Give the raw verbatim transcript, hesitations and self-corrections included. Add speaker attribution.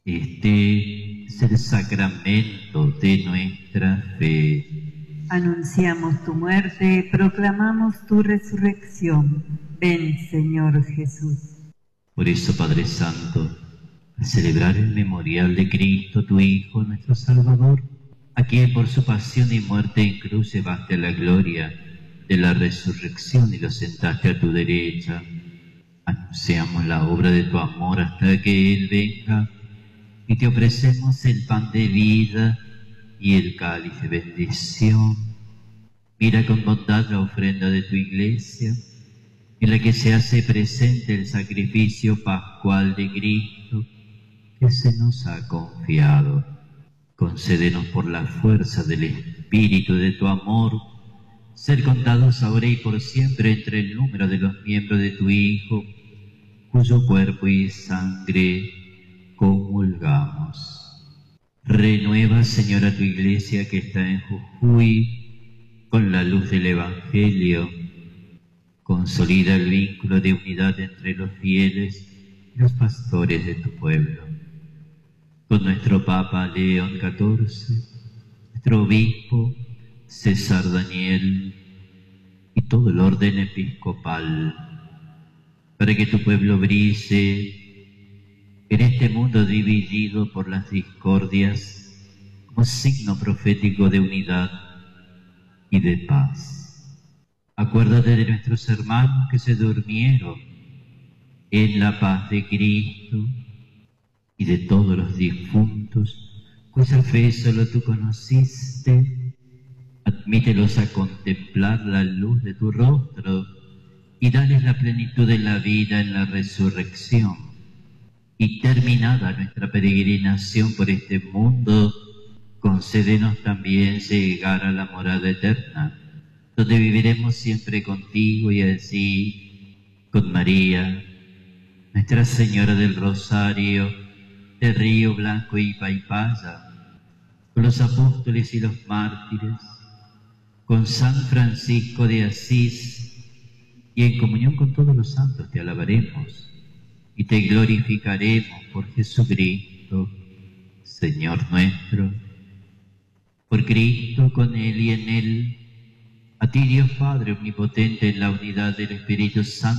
Speaker 1: Este es el sacramento de nuestra fe.
Speaker 2: Anunciamos tu muerte, proclamamos tu resurrección. Ven, Señor Jesús.
Speaker 1: Por eso, Padre Santo, al celebrar el memorial de Cristo, tu Hijo, nuestro Salvador, a quien por su pasión y muerte en cruz llevaste a la gloria de la resurrección y lo sentaste a tu derecha, anunciamos la obra de tu amor hasta que Él venga, y te ofrecemos el pan de vida y el cáliz de bendición. Mira con bondad la ofrenda de tu Iglesia, en la que se hace presente el sacrificio pascual de Cristo que se nos ha confiado. Concédenos por la fuerza del Espíritu de tu amor, ser contados ahora y por siempre entre el número de los miembros de tu Hijo, cuyo cuerpo y sangre comulgamos. Renueva, Señor, a tu Iglesia que está en Jujuy con la luz del Evangelio. Consolida el vínculo de unidad entre los fieles y los pastores de tu pueblo. Con nuestro Papa León catorce, nuestro obispo César Daniel y todo el orden episcopal, para que tu pueblo brille en este mundo dividido por las discordias como signo profético de unidad y de paz. Acuérdate de nuestros hermanos que se durmieron en la paz de Cristo y de todos los difuntos cuya fe solo tú conociste. Admítelos a contemplar la luz de tu rostro y dales la plenitud de la vida en la resurrección. Y terminada nuestra peregrinación por este mundo, concédenos también llegar a la morada eterna, donde viviremos siempre contigo y así con María, Nuestra Señora del Rosario, de Río Blanco y Paipaya, con los apóstoles y los mártires, con San Francisco de Asís, y en comunión con todos los santos te alabaremos y te glorificaremos por Jesucristo, Señor nuestro. Por Cristo, con Él y en Él, a ti Dios Padre omnipotente, en la unidad del Espíritu Santo,